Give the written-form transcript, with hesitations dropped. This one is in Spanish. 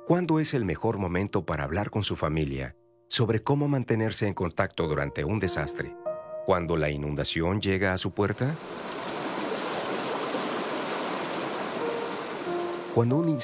¿Cuándo es el mejor momento para hablar con su familia sobre cómo mantenerse en contacto durante un desastre? ¿Cuando la inundación llega a su puerta? ¿Cuando un